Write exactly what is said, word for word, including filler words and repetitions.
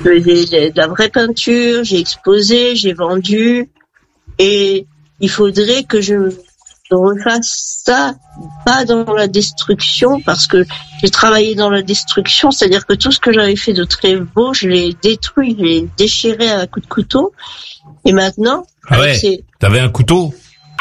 faisais de, de la vraie peinture, j'ai exposé, j'ai vendu, et il faudrait que je refasse ça, pas dans la destruction, parce que j'ai travaillé dans la destruction, c'est-à-dire que tout ce que j'avais fait de très beau, je l'ai détruit, je l'ai déchiré à coups de couteau, et maintenant... Ah ouais, c'est... t'avais un couteau ?